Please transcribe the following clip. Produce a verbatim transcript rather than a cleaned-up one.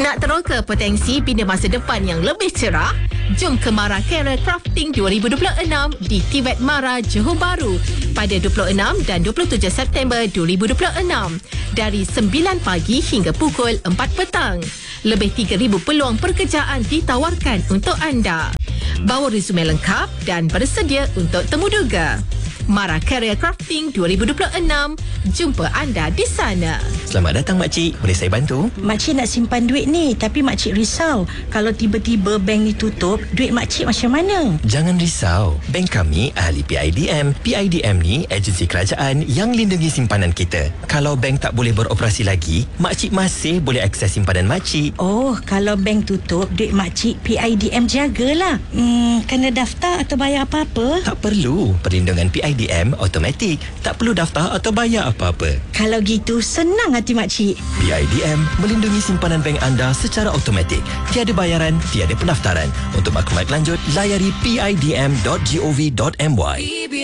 Nak teroka potensi bina masa depan yang lebih cerah? Jom ke Mara Career Crafting dua ribu dua puluh enam di Tibet Mara, Johor Bahru pada dua puluh enam dan dua puluh tujuh September dua ribu dua puluh enam dari sembilan pagi hingga pukul empat petang. Lebih tiga ribu peluang pekerjaan ditawarkan untuk anda. Bawa resume lengkap dan bersedia untuk temuduga. Mara Career Crafting dua ribu dua puluh enam. Jumpa anda di sana. Selamat datang makcik. Boleh saya bantu? Makcik nak simpan duit ni, tapi makcik risau. Kalau tiba-tiba bank ni tutup, duit makcik macam mana? Jangan risau. Bank kami ahli P I D M. P I D M ni agensi kerajaan yang lindungi simpanan kita. Kalau bank tak boleh beroperasi lagi, makcik masih boleh akses simpanan makcik. Oh, kalau bank tutup, duit makcik P I D M jagalah. Hmm, kena daftar atau bayar apa-apa? Tak perlu. Perlindungan P I D M automatik. Tak perlu daftar atau bayar apa-apa. Kalau gitu, senang hati makcik. P I D M melindungi simpanan bank anda secara automatik. Tiada bayaran, tiada pendaftaran. Untuk maklumat lanjut, layari p i d m dot gov dot m y.